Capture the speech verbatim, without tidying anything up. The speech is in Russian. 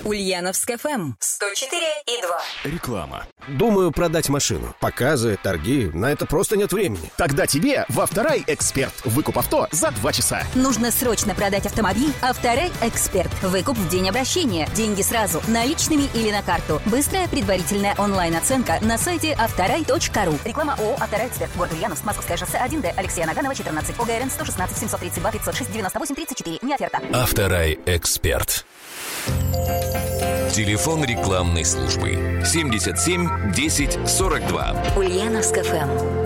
Ульяновск эф эм сто четыре и два. Реклама. Думаю продать машину. Показы, торги, на это просто нет времени. Тогда тебе в Авторай Эксперт. Выкуп авто за два часа. Нужно срочно продать автомобиль? Авторай Эксперт. Выкуп в день обращения. Деньги сразу, наличными или на карту. Быстрая предварительная онлайн-оценка на сайте авторай точка ру. Реклама ООО «Авторай Эксперт». Город Ульяновск, Московское шоссе один Д. Алексея Наганова, четырнадцать. ОГРН сто шестнадцать семьсот тридцать два пятьсот шесть девяносто восемь тридцать четыре. Не оферта. Авторай Эксперт. Телефон рекламной службы семьдесят семь десять сорок два. Ульяновск эф эм.